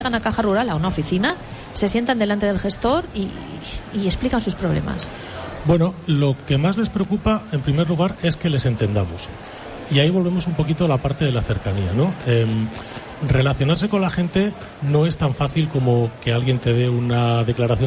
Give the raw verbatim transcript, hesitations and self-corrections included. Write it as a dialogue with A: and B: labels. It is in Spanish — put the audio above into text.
A: a Caja Rural, a una oficina, se sientan delante del gestor y, y explican sus problemas?
B: Bueno, lo que más les preocupa, en primer lugar, es que les entendamos. Y ahí volvemos un poquito a la parte de la cercanía, ¿no? Eh, relacionarse con la gente no es tan fácil como que alguien te dé una declaración